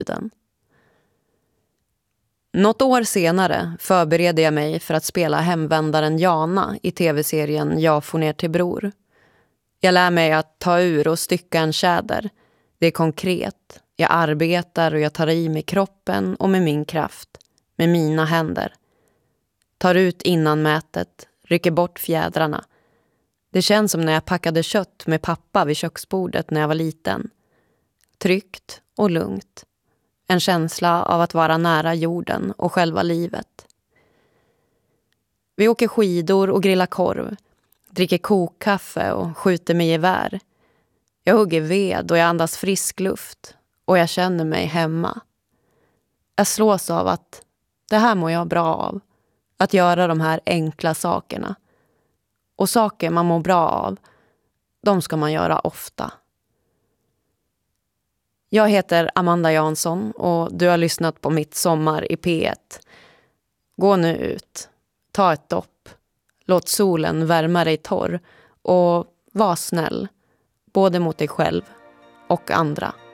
den. Något år senare förberedde jag mig för att spela hemvändaren Jana i tv-serien Jag får ner till Bror. Jag lär mig att ta ur och stycka en tjäder. Det är konkret. Jag arbetar och jag tar i med kroppen och med min kraft. Med mina händer. Tar ut innan mätet, rycker bort fjädrarna. Det känns som när jag packade kött med pappa vid köksbordet när jag var liten. Tryggt och lugnt. En känsla av att vara nära jorden och själva livet. Vi åker skidor och grillar korv. Dricker kokkaffe och skjuter med gevär. Jag hugger ved och jag andas frisk luft. Och jag känner mig hemma. Jag slås av att det här mår jag bra av. Att göra de här enkla sakerna. Och saker man mår bra av, de ska man göra ofta. Jag heter Amanda Jansson och du har lyssnat på Mitt sommar i P1. Gå nu ut. Ta ett dopp. Låt solen värma dig torr. Och var snäll. Både mot dig själv och andra.